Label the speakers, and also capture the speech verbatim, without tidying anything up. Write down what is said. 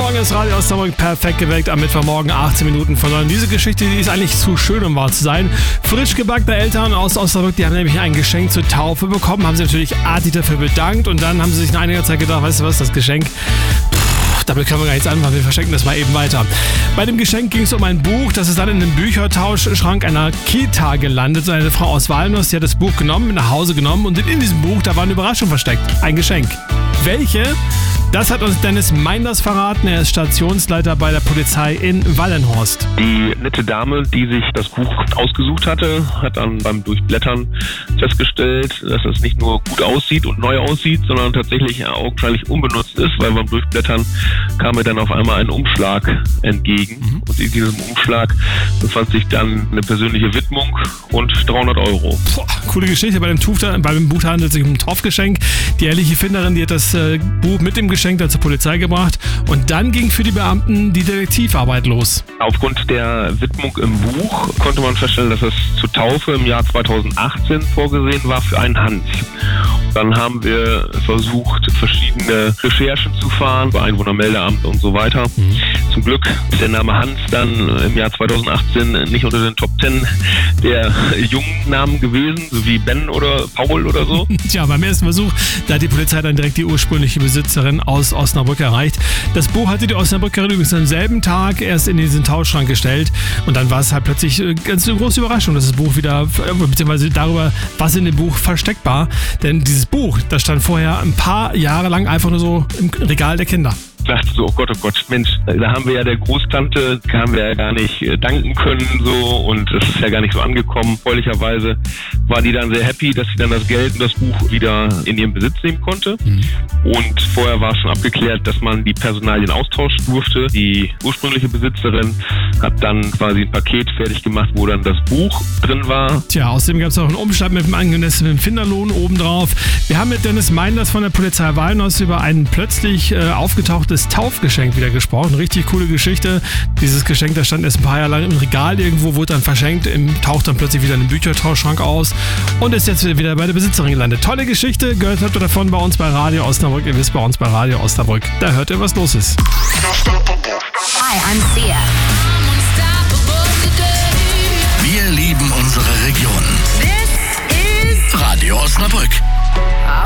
Speaker 1: Morgen ist Radio Osnabrück perfekt geweckt. Am Mittwochmorgen achtzehn Minuten von neun. Diese Geschichte, die ist eigentlich zu schön, um wahr zu sein. Frisch gebackene Eltern aus Osnabrück, die haben nämlich ein Geschenk zur Taufe bekommen, haben sich natürlich artig dafür bedankt und dann haben sie sich nach einiger Zeit gedacht, weißt du was, das Geschenk, pff, damit können wir gar nichts anfangen, wir verschenken das mal eben weiter. Bei dem Geschenk ging es um ein Buch, das ist dann in einem Büchertauschschrank einer Kita gelandet. Eine Frau aus Walnuss, die hat das Buch genommen, mit nach Hause genommen und in diesem Buch, da war eine Überraschung versteckt, ein Geschenk. Welche? Das hat uns Dennis Meinders verraten. Er ist Stationsleiter bei der Polizei in Wallenhorst.
Speaker 2: Die nette Dame, die sich das Buch ausgesucht hatte, hat dann beim Durchblättern festgestellt, dass es nicht nur gut aussieht und neu aussieht, sondern tatsächlich augenscheinlich unbenutzt ist, weil beim Durchblättern kam mir dann auf einmal ein Umschlag entgegen. Mhm. Und in diesem Umschlag befand sich dann eine persönliche Widmung und dreihundert Euro.
Speaker 1: Boah, coole Geschichte. Bei dem, Tuch, bei dem Buch handelt es sich um ein Taufgeschenk. Die ehrliche Finderin, die hat das äh, Buch mit dem Geschenk dann zur Polizei gebracht und dann ging für die Beamten die Detektivarbeit los.
Speaker 2: Aufgrund der Widmung im Buch konnte man feststellen, dass es zur Taufe im Jahr zweitausendachtzehn vorgesehen war für einen Hans. Dann haben wir versucht, verschiedene Recherchen zu fahren, bei Einwohnermeldeamt und so weiter. Mhm. Zum Glück ist der Name Hans dann im Jahr zweitausendachtzehn nicht unter den Top Ten der jungen Namen gewesen, so wie Ben oder Paul oder so.
Speaker 1: Tja, beim ersten Versuch, da hat die Polizei dann direkt die ursprüngliche Besitzerin aus Osnabrück erreicht. Das Buch hatte die Osnabrückerin übrigens am selben Tag erst in diesen Tauschschrank gestellt und dann war es halt plötzlich ganz eine große Überraschung, dass das Buch wieder, beziehungsweise darüber, was in dem Buch versteckt war. Denn dieses Buch, das stand vorher ein paar Jahre lang einfach nur so im Regal der Kinder.
Speaker 2: Ich dachte so, oh Gott, oh Gott, Mensch, da haben wir ja der Großtante, haben wir ja gar nicht äh, danken können so und es ist ja gar nicht so angekommen. Freundlicherweise war die dann sehr happy, dass sie dann das Geld und das Buch wieder in ihren Besitz nehmen konnte. Mhm. Und vorher war schon abgeklärt, dass man die Personalien austauschen durfte. Die ursprüngliche Besitzerin hat dann quasi ein Paket fertig gemacht, wo dann das Buch drin war.
Speaker 1: Tja, außerdem gab es auch einen Umschlag mit einem angemessenen Finderlohn obendrauf. Wir haben mit Dennis Meinders von der Polizei Wallenhorst über ein plötzlich äh, aufgetauchtes Taufgeschenk wieder gesprochen. Richtig coole Geschichte. Dieses Geschenk, das stand erst ein paar Jahre lang im Regal irgendwo, wurde dann verschenkt, im, taucht dann plötzlich wieder in den Büchertauschschrank aus und ist jetzt wieder bei der Besitzerin gelandet. Tolle Geschichte, gehört habt ihr davon bei uns bei Radio Osnabrück. Ihr wisst, bei uns bei Radio Osnabrück, da hört ihr, was los ist.
Speaker 3: Hi, I'm Sia.
Speaker 4: Wir lieben unsere Region.
Speaker 3: This is
Speaker 4: Radio Osnabrück.